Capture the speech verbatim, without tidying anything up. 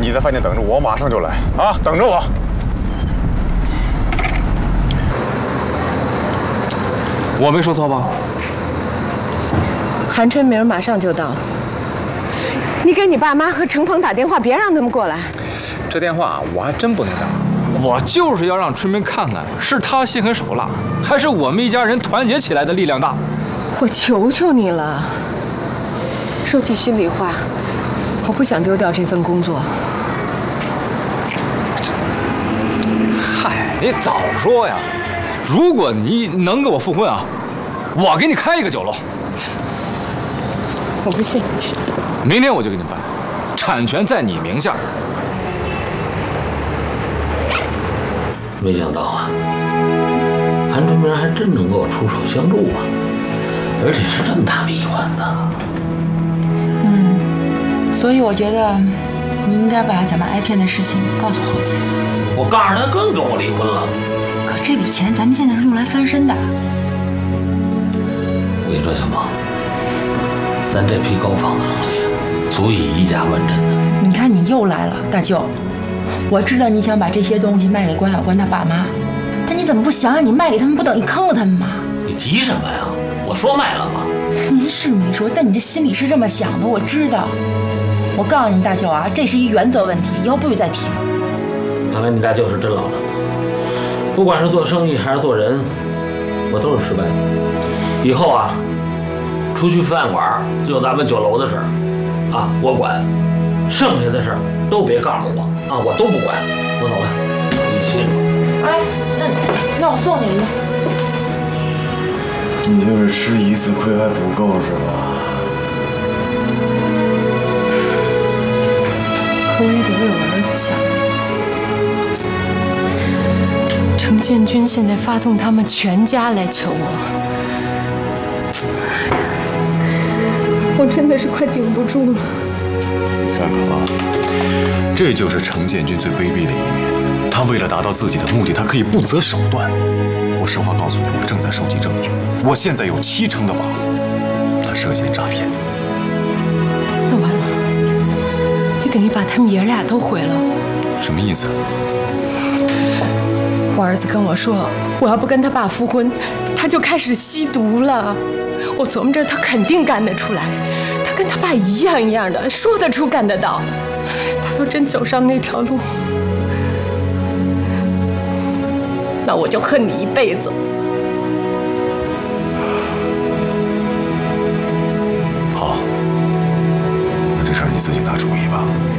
你在饭店等着我，我马上就来啊！等着我。我没说错吧？ 韩春明马上就到。你给你爸妈和程鹏打电话，别让他们过来。 这电话我还真不能打。我就是要让春明看看，是他心狠手辣，还是我们一家人团结起来的力量大。 我求求你了。说句心里话，我不想丢掉这份工作。 嗨，你早说呀！如果你能给我复婚啊，我给你开一个酒楼。 我不信。 明天我就给你办，产权在你名下。 没想到啊，韩春明还真能够出手相助啊，而且是这么大笔一款的。 嗯，所以我觉得你应该把咱们挨骗的事情告诉侯姐。 我告诉他更跟我离婚了。 可这笔钱咱们现在是用来翻身的。 我跟你说，小萌，咱这批高仿的东西足以以假乱真的。 你看你又来了，大舅。我知道你想把这些东西卖给关小关他爸妈，但你怎么不想想，你卖给他们不等于坑了他们吗？ 你急什么呀？我说卖了吗？ 您是没说，但你这心里是这么想的，我知道。我告诉你大舅啊，这是一原则问题，以后不许再提了。 看来你大舅是真老实，不管是做生意还是做人，我都是失败的。以后啊，出去饭馆就咱们酒楼的事儿，啊，我管，剩下的事儿都别告诉我啊，我都不管。我走了，你歇着。 哎，那那我送你们吧。 你就是吃一次亏还不够是吧？ 可我也得为我儿子想。程建军现在发动他们全家来求我，我真的是快顶不住了。 你看看啊，这就是程建军最卑鄙的一面。他为了达到自己的目的，他可以不择手段。我实话告诉你，我正在收集证据，我现在有七成的把握，他涉嫌诈骗。 那完了，你等于把他们爷俩都毁了。 什么意思？ 我儿子跟我说，我要不跟他爸复婚，他就开始吸毒了。我琢磨着他肯定干得出来，他跟他爸一样一样的，说得出干得到。他要真走上那条路，那我就恨你一辈子。 好，那这事儿你自己拿主意吧。